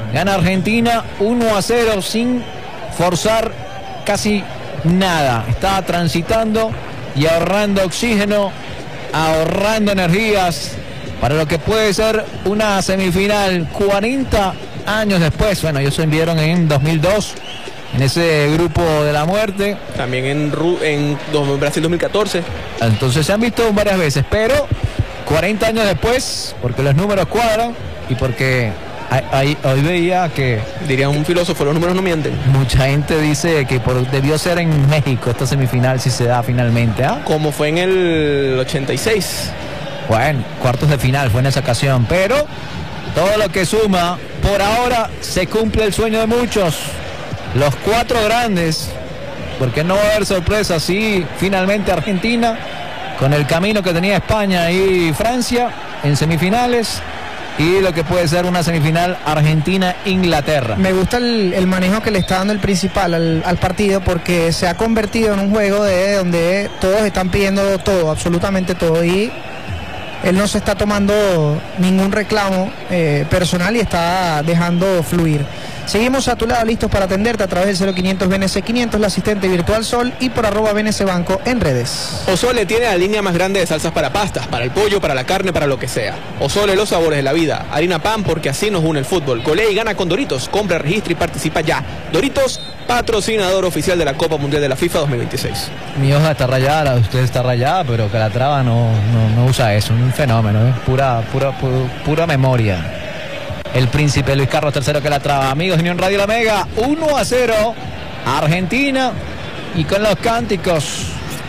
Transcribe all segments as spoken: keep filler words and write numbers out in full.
Gana Argentina uno a cero sin forzar casi nada. Estaba transitando y ahorrando oxígeno, ahorrando energías para lo que puede ser una semifinal cuarenta años después. Bueno, ellos se enviaron en dos mil dos en ese grupo de la muerte. También en, en Brasil dos mil catorce. Entonces se han visto varias veces, pero cuarenta años después, porque los números cuadran y porque Ahí, hoy veía que, diría un filósofo, los números no mienten. Mucha gente dice que por, debió ser en México esta semifinal si se da finalmente, ¿ah? Como fue en el ochenta y seis. Bueno, cuartos de final fue en esa ocasión, pero todo lo que suma, por ahora se cumple el sueño de muchos. Los cuatro grandes, porque no va a haber sorpresa si finalmente Argentina, con el camino que tenía España y Francia en semifinales, y lo que puede ser una semifinal Argentina-Inglaterra. Me gusta el, el manejo que le está dando el principal al, al partido, porque se ha convertido en un juego de donde todos están pidiendo todo, absolutamente todo, y él no se está tomando ningún reclamo eh, personal y está dejando fluir. Seguimos a tu lado, listos para atenderte a través del cero quinientos B N C quinientos, la asistente virtual Sol, y por arroba B N C Banco en redes. Osole tiene la línea más grande de salsas para pastas, para el pollo, para la carne, para lo que sea. Osole, los sabores de la vida. Harina Pan, porque así nos une el fútbol. Colé y gana con Doritos. Compra, registra y participa ya. Doritos, patrocinador oficial de la Copa Mundial de la FIFA dos mil veintiséis. Mi hoja está rayada, la de usted está rayada, pero Calatrava no, no, no usa eso. Un fenómeno, ¿eh? pura, pura, pura, pura memoria. El príncipe Luis Carlos tercero que la traba. Amigos de Unión Radio La Mega, uno a cero Argentina, y con los cánticos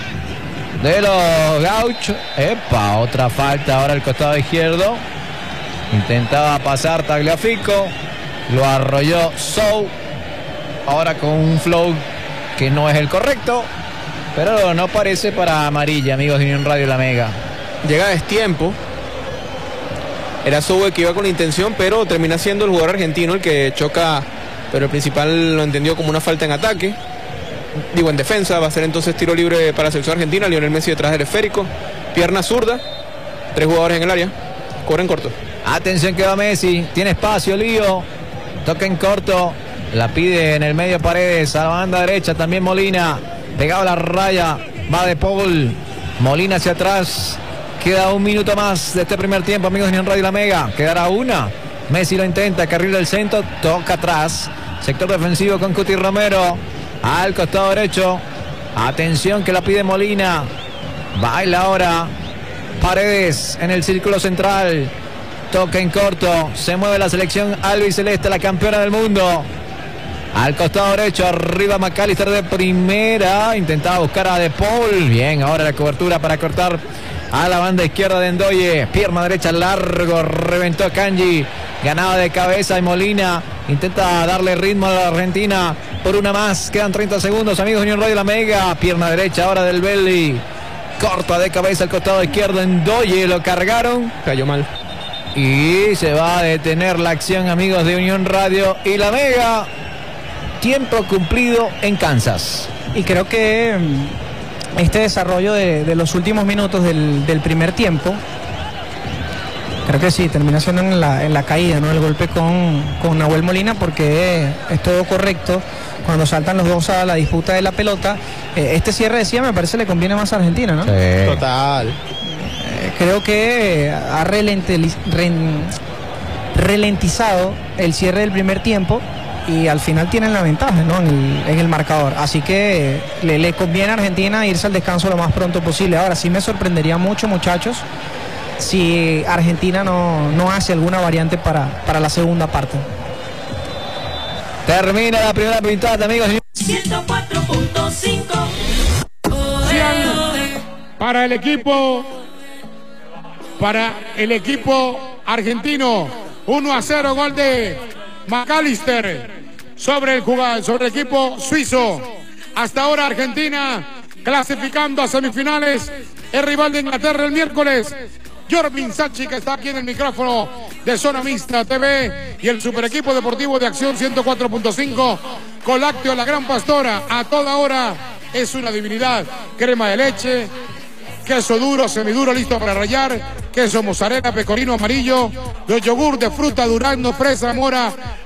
de los gauchos. Epa, otra falta ahora al costado izquierdo. Intentaba pasar Tagliafico, lo arrolló Sou, ahora con un flow que no es el correcto, pero no parece para amarilla, amigos de Unión Radio La Mega. Llega a destiempo. Era Sou el que iba con la intención, pero termina siendo el jugador argentino el que choca, pero el principal lo entendió como una falta en ataque, digo en defensa. Va a ser entonces tiro libre para la selección argentina. Lionel Messi detrás del esférico, pierna zurda, tres jugadores en el área, corren corto. Atención que va Messi, tiene espacio Lío, toca en corto, la pide en el medio Paredes, a la banda derecha también Molina, pegado a la raya, va De Paul, Molina hacia atrás. Queda un minuto más de este primer tiempo, amigos de Unión Radio La Mega. Quedará una. Messi lo intenta, carril del centro, toca atrás. Sector defensivo con Cuti Romero. Al costado derecho. Atención que la pide Molina. Baila ahora Paredes en el círculo central. Toca en corto. Se mueve la selección albiceleste, la campeona del mundo. Al costado derecho, arriba McAllister de primera. Intentaba buscar a De Paul. Bien, ahora la cobertura para cortar a la banda izquierda de Ndoye, pierna derecha largo, reventó a Kanji, ganaba de cabeza y Molina intenta darle ritmo a la Argentina por una más, quedan treinta segundos, amigos de Unión Radio La Mega, pierna derecha ahora del Belli, corta de cabeza al costado izquierdo Ndoye, lo cargaron, cayó mal y se va a detener la acción, amigos de Unión Radio y La Mega. Tiempo cumplido en Kansas. Y creo que este desarrollo de, de los últimos minutos del, del primer tiempo, creo que sí, termina siendo en la, en la caída, ¿no? El golpe con, con Nahuel Molina, porque es todo correcto cuando saltan los dos a la disputa de la pelota. Eh, este cierre, decía, me parece le conviene más a Argentina, ¿no? Sí. Total. Eh, creo que ha relenteliz, ren, ralentizado el cierre del primer tiempo, y al final tienen la ventaja, ¿no? en, el, en el marcador, así que le, le conviene a Argentina irse al descanso lo más pronto posible. Ahora sí me sorprendería mucho, muchachos, si Argentina no, no hace alguna variante para, para la segunda parte. Termina la primera mitad, amigos. ciento cuatro punto cinco para el equipo para el equipo argentino. Uno a cero, gol de McAllister sobre el jugador, sobre el equipo suizo. Hasta ahora Argentina clasificando a semifinales, el rival de Inglaterra el miércoles. Jorvin Sachi, que está aquí en el micrófono de Zona Mixta T V, y el super equipo deportivo de Acción ciento cuatro punto cinco con Lácteo La Gran Pastora. A toda hora es una divinidad. Crema de leche, queso duro, semiduro, listo para rallar, queso mozzarella, pecorino amarillo, los yogur de fruta, durazno, fresa, mora,